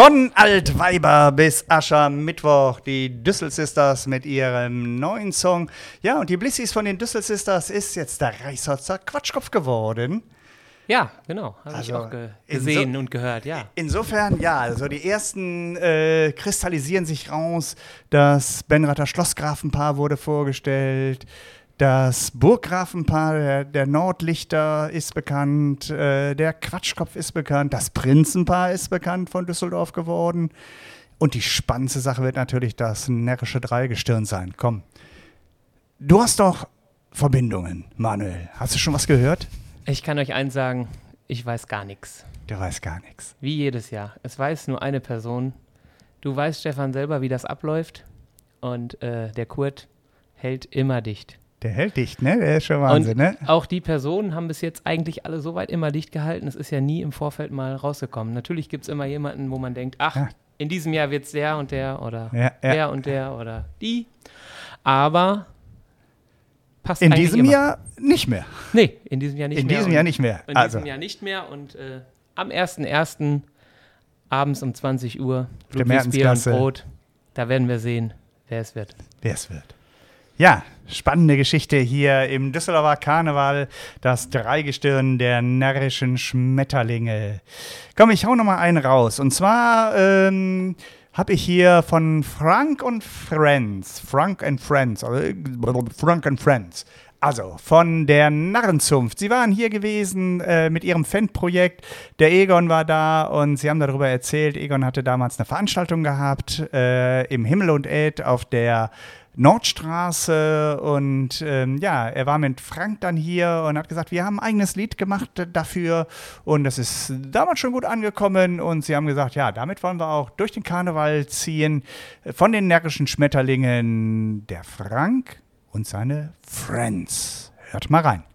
Von Altweiber bis Aschermittwoch, die Düssel Sisters mit ihrem neuen Song. Ja, und die Blissis von den Düssel Sisters ist jetzt der Reichholzer Quatschkopf geworden. Ja, genau. Habe ich auch gesehen und gehört, ja. Insofern, ja, also die ersten kristallisieren sich raus. Das Benrather Schlossgrafenpaar wurde vorgestellt. Das Burggrafenpaar, der Nordlichter ist bekannt, der Quatschkopf ist bekannt, das Prinzenpaar ist bekannt von Düsseldorf geworden. Und die spannendste Sache wird natürlich das närrische Dreigestirn sein. Komm, du hast doch Verbindungen, Manuel. Hast du schon was gehört? Ich kann euch eins sagen, ich weiß gar nichts. Du weißt gar nichts. Wie jedes Jahr. Es weiß nur eine Person. Du weißt, Stefan, selber, wie das abläuft. Und der Kurt hält immer dicht. Der hält dicht, ne? Der ist schon Wahnsinn, ne? Auch die Personen haben bis jetzt eigentlich alle so weit immer dicht gehalten. Es ist ja nie im Vorfeld mal rausgekommen. Natürlich gibt es immer jemanden, wo man denkt, ach, ja, in diesem Jahr wird es der und der oder der und der oder die. Aber passt in eigentlich diesem immer. Jahr nicht mehr. Nee, in diesem Jahr nicht mehr. In diesem Jahr nicht mehr. In diesem Jahr nicht mehr. Und am 1.1. abends um 20 Uhr, Ludwigsbier und Brot, da werden wir sehen, wer es wird. Wer es wird. Ja, spannende Geschichte hier im Düsseldorfer Karneval, das Dreigestirn der närrischen Schmetterlinge. Komm, ich hau noch mal einen raus. Und zwar habe ich hier von Frank and Friends, also von der Narrenzunft. Sie waren hier gewesen mit ihrem Fanprojekt. Der Egon war da und sie haben darüber erzählt. Egon hatte damals eine Veranstaltung gehabt im Himmel und Ed auf der Nordstraße und er war mit Frank dann hier und hat gesagt, wir haben ein eigenes Lied gemacht dafür und das ist damals schon gut angekommen und sie haben gesagt, ja, damit wollen wir auch durch den Karneval ziehen. Von den närrischen Schmetterlingen der Frank und seine Friends. Hört mal rein.